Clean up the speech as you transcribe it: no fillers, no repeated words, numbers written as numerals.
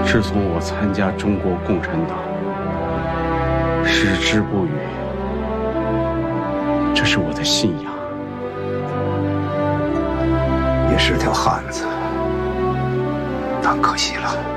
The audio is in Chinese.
自从我参加中国共产党，矢志不渝，这是我的信仰。 也是条汉子，但可惜了。